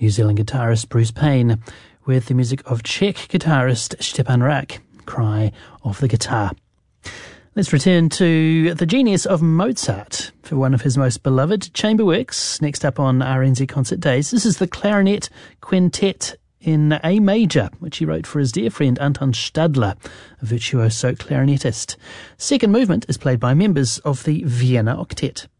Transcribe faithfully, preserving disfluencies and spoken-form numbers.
New Zealand guitarist Bruce Payne, with the music of Czech guitarist Stepan Rak, Cry of the Guitar. Let's return to the genius of Mozart for one of his most beloved chamber works, next up on R N Z Concert Days. This is the Clarinet Quintet in A major, which he wrote for his dear friend Anton Stadler, a virtuoso clarinetist. Second movement is played by members of the Vienna Octet.